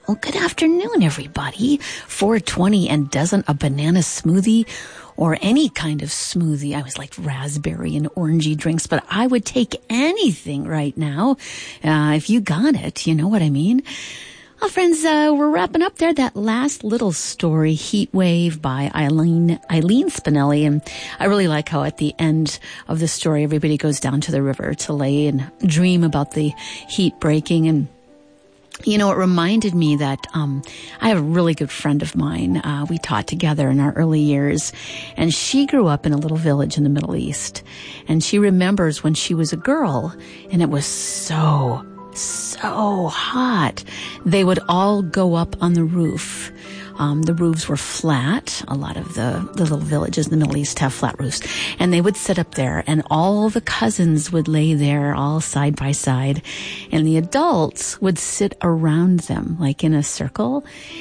Well, good afternoon, everybody. 4:20, and doesn't a banana smoothie or any kind of smoothie, I always liked raspberry and orangey drinks, but I would take anything right now. If you got it, you know what I mean? Well, friends, we're wrapping up there. That last little story, Heat Wave by Eileen Spinelli. And I really like how at the end of the story, everybody goes down to the river to lay and dream about the heat breaking. And you know, it reminded me that I have a really good friend of mine. We taught together in our early years, and she grew up in a little village in the Middle East. And she remembers when she was a girl, and it was so hot. They would all go up on the roof. The roofs were flat. A lot of the little villages in the Middle East have flat roofs. And they would sit up there, and all the cousins would lay there all side by side. And the adults would sit around them, like in a circle.